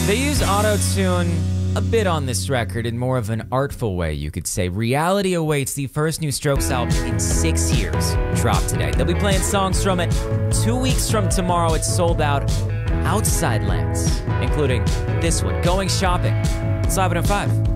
They use auto-tune a bit on this record in more of an artful way, you could say. Reality Awaits, the first new Strokes album in 6 years, dropped today. They'll be playing songs from it 2 weeks from tomorrow. It's sold out outside lands, including this one, Going Shopping. It's 5 and 5.